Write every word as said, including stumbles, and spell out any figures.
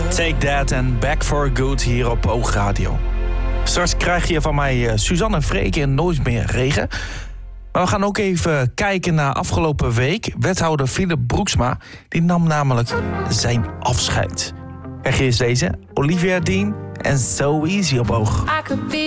Take That en Back for Good hier op Oogradio. Straks krijg je van mij uh, Suzanne en Freek en Nooit meer regen. Maar we gaan ook even kijken naar afgelopen week. Wethouder Philip Broeksma, die nam namelijk zijn afscheid. Krijg je eens deze, Olivia Dean en So Easy op oog.